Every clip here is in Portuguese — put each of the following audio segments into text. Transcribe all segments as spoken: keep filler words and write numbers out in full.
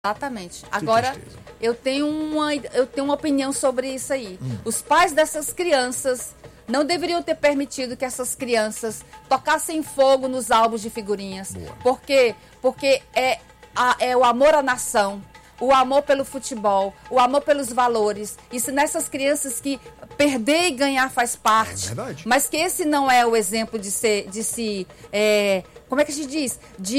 Exatamente. Agora, eu tenho, uma, eu tenho uma opinião sobre isso aí. Hum. Os pais dessas crianças não deveriam ter permitido que essas crianças tocassem fogo nos álbuns de figurinhas. Boa. Por quê? Porque é, a, é o amor à nação, o amor pelo futebol, o amor pelos valores. Isso nessas crianças que perder e ganhar faz parte. É verdade. Mas que esse não é o exemplo de, ser, de se... É, como é que a gente diz?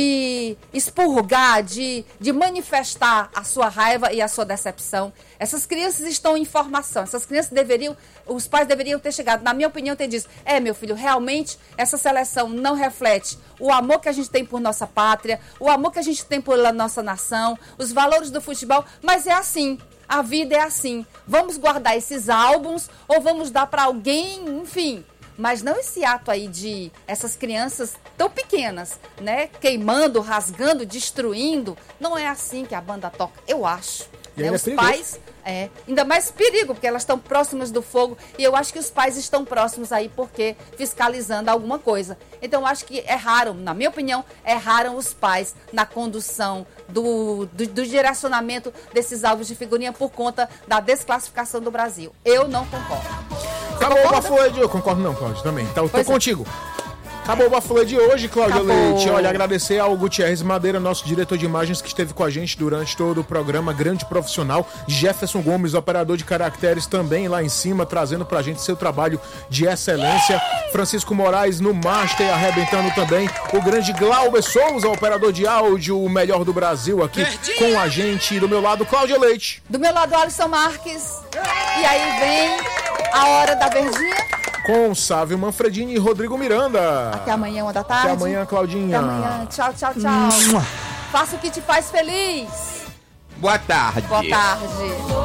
De expurgar, de, de manifestar a sua raiva e a sua decepção. Essas crianças estão em formação. Essas crianças deveriam, os pais deveriam ter chegado, na minha opinião, ter dito, é, meu filho, realmente essa seleção não reflete o amor que a gente tem por nossa pátria, o amor que a gente tem pela nossa nação, os valores do futebol, mas é assim. A vida é assim. Vamos guardar esses álbuns ou vamos dar para alguém, enfim... Mas não esse ato aí de essas crianças tão pequenas, né? Queimando, rasgando, destruindo. Não é assim que a banda toca, eu acho. Né? Os é pais, é, ainda mais perigo, porque elas estão próximas do fogo. E eu acho que os pais estão próximos aí, porque fiscalizando alguma coisa. Então, eu acho que erraram, na minha opinião, erraram os pais na condução do, do, do direcionamento desses álbuns de figurinha por conta da desclassificação do Brasil. Eu não concordo. Acabou o Bafulê de hoje. Concordo não, Cláudio, também. Tá, tô contigo. Acabou o Bafulê de hoje, Cláudia Leite. Olha, agradecer ao Gutierrez Madeira, nosso diretor de imagens, que esteve com a gente durante todo o programa, grande profissional. Jefferson Gomes, operador de caracteres, também lá em cima, trazendo pra gente seu trabalho de excelência. Francisco Moraes no master, arrebentando também. O grande Glauber Souza, operador de áudio, o melhor do Brasil aqui com a gente. Do meu lado, Cláudia Leite. Do meu lado, Alisson Marques. E aí vem a hora da verdinha. Com Sávio Manfredini e Rodrigo Miranda. Até amanhã, uma da tarde. Até amanhã, Claudinha. Até amanhã. Tchau, tchau, tchau. Faça o que te faz feliz. Boa tarde. Boa tarde.